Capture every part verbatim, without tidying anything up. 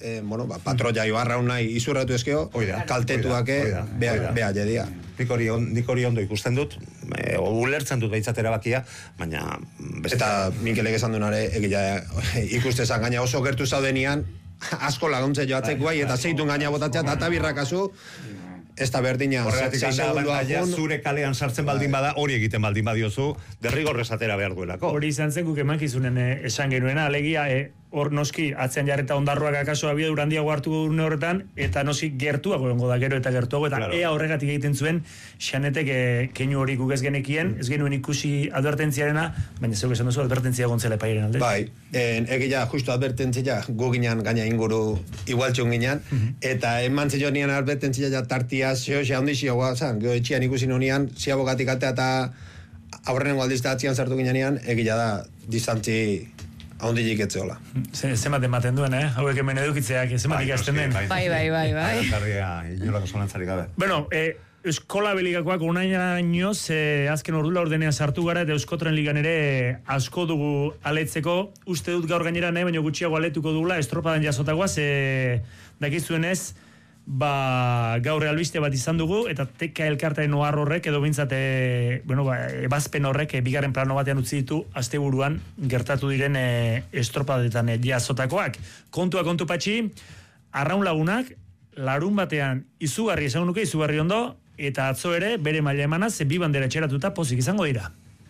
eh, bueno, ba, patroia ibarra unai izurratu ezkeo, kaltetuake, beha jedia. Nik hori, nik hori ondo ikusten dut, e, ulertzen dut behitzat erabakia, baina... Beste... Eta Mikelek esan duenare, egia ikustezan gaina oso gertu zaudenian, asko laguntze joatzek guai, eta zeitun gaina botatzea, data birrakazu, ez da berdina. Horregatik handa, zure kalean sartzen baldin bada, hori egiten baldin badiozu, derrigorrez atera behar duelako. Hori izan zen guk emankizunen esan genuena, alegia, hor noski, atzean jarreta ondarroak akaso abia durandiago hartu une horretan, eta noski gertuago egongo da, gero eta gertuago, eta ea horregatik egiten zuen, xanetek keinu hori guk ez genekien, ez genuen ikusi advertentziarena, baina zeuk esan duzu advertentzia gontzela epairen alde. Bai, egia justu advertentzia gu ginean gaina inguru igualtxun ginean, eta eman zio nian advertentzia ja tartia zeo, xe handi zio guazan, gero etxian ikusi nunian, zia bogatik atea eta aurrenengo aldizta atzian sartu ginean, egia da distantzi ahondilik etzeola. Zemat ematen duen, eh? Hauek hemen edukitzeak, zemat ikasten den. Bai, bai, bai, bai. Inolako zolantzarik gabe. Bueno, Eskola Belikakoak unaino ze azken ordula ordenean sartu gara, eta Euskotren Ligan ere asko dugu aletzeko. Uste dut gaur gainera nahi, baina gutxiago aletuko dugula, estropadan jasotagoa, ze dakizuenez, ba, gaur albiste bat izan dugu, eta teka elkartaren ohar horrek, edo bintzate, bueno, ba, ebazpen horrek, e, bigarren plano batean utzi ditu, asteburuan gertatu diren e, estropadetan e, jasotakoak. Kontua kontu patxi, arraun lagunak, larun batean izugarri esan nuke, izugarri ondo, eta atzo ere, bere maila emanaz, bi bandera etxeratuta pozik izango dira.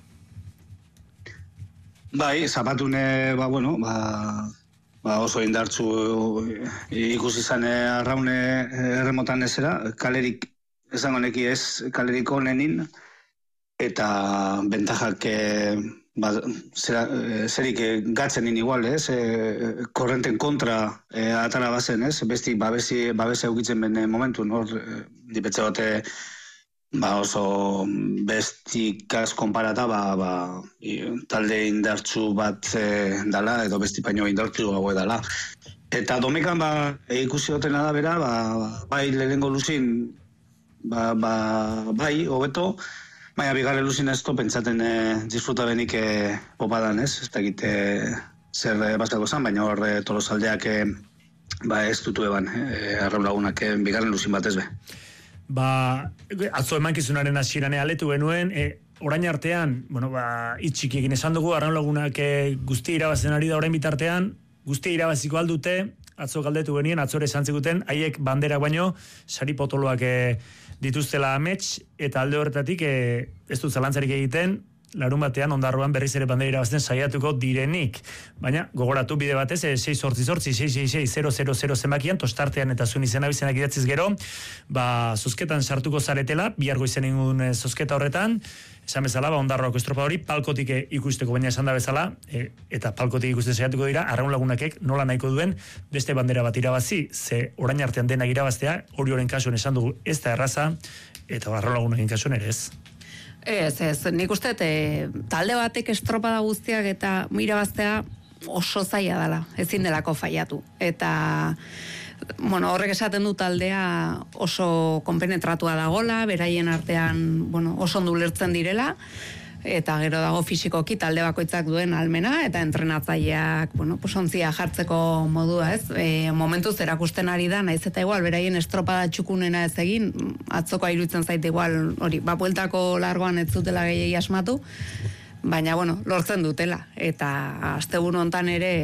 Bai, zapatune, ba, bueno, ba... Ba, oso indartzu ikusi izan arraune erremotan ezera, kalerik esango neki ez, kalerik onenin, eta bentajak ba, zera, zerik gatzenin igual, ez, e, korrenten kontra e, atara bazen, ez, besti babesi, babesi eukitzen ben momentu, nor, dipetze bate, ba oso bestikaz konparata, ba, ba, talde indartzu bat e, dala, edo besti baino indartzu gaue dala. Eta domekan, ba, e, ikusi dutena da bera, ba, bai lehenengo luzin, ba, ba, bai, hobeto, baina bigarre luzin ez to, pentsaten e, disfruta benik e, popadan, ez? Ez da egite zer e, bazako zan, baina hor e, tolosaldeak e, ba, ez dutu eban, e, arraun lagunak e, bigarren luzin bat ez be. Ba, atzo emankizunaren hasierane aletu genuen, e, orain artean, bueno, ba, itxik egin esan dugu, arraun lagunak e, guzti irabazen ari da orain bitartean, guzti irabaziko aldute, atzo galdetu genien, atzore esan ziguten, haiek banderak baino, sari potoloak e, dituztela amets, eta alde horretatik e, ez dut zalantzarik egiten, larun batean ondarroan berriz ere bandera irabazten saiatuko direnik. Baina, gogoratu bide batez, sei zortzi zortzi, sei sei sei, zero zero zero zenbakian, tostartean eta zuen izena bizenak idatziz gero, ba, zozketan sartuko zaretela, bihargo izen ingun zozketa horretan, esan bezala, ba, ondarroako estropa hori, palkotik ikusteko, baina esan da bezala, e, eta palkotik ikusten saiatuko dira, arraun lagunakek nola nahiko duen, beste bandera bat irabazi, ze orain artean denak irabaztea, hori horren kasuan esan dugu ez da erraza, eta arraun lagunakin kasuan ere ez. Ez, ez, nik uste, e, talde batek estropada guztiak eta irabaztea oso zaila dela, ezin delako faiatu. Eta, bueno, horrek esaten du taldea oso konpenetratua dagola, beraien artean, bueno, oso ondo ulertzen direla, eta gero dago fisikoki talde bakoitzak duen almena, eta entrenatzaileak, bueno, pues ontzia jartzeko modua, ez? E, momentuz erakusten ari da, naiz eta igual, beraien estropada txukunena ez egin, atzoko iruditzen zaite igual, hori, bapueltako largoan ez zutela gehiagi asmatu, baina, bueno, lortzen dutela, eta asteburu hontan ere,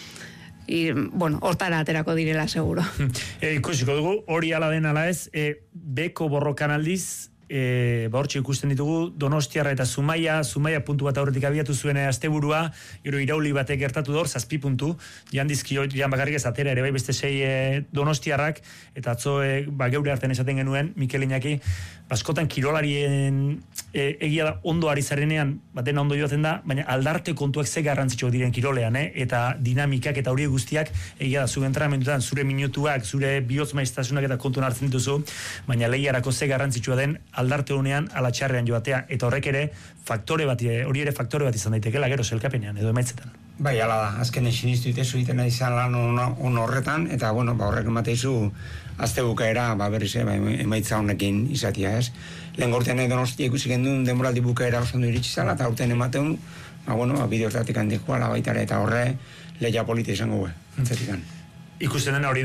I, bueno, hortara aterako direla, seguro. E, ikusiko dugu, hori ala den ala ez, e, beko borrokan aldiz, E, ba hortxe ikusten ditugu Donostiarra eta Zumaia, Zumaia puntu bat aurretik abiatu zuen asteburua, gero irauli batek gertatu dor, zazpi puntu, jan dizkio, jan bakarrik ez atera ere bai beste sei e, Donostiarrak, eta atzo e, ba, geure artean esaten genuen, Mikel Iñaki, baskotan kirolarien e, egia da ondo ari zarenean, batena ondo joaten da, baina aldarte kontuak ze garrantzitsuak diren kirolean, eh? Eta dinamikak eta horiek guztiak egia da, zure entrenamentuetan, zure minutuak, zure bihotz maiztasunak eta kontuan hartzen dituzu, baina lehiarako ze garrantzitsua den aldarte honean alatxarrean joatea, eta horrek ere faktore bat, hori ere faktore bat izan daitekela gero zelkapenean edo emaitzetan. Bai, ala da, azken sinistu itezu egiten nahi izan lan on horretan, eta bueno, ba horrek emateizu azte bukaera, ba berriz, ba, emaitza honekin izatia, ez? Lehen gortean Donostia ikusi gendun denboraldi bukaera oso ondo iritsi zala, eta urtean ematen, ba bueno, ba, bide hortatik handikoa, la baitare, eta horre lehia polita izango gue, antzetikan. Ikusten dena hori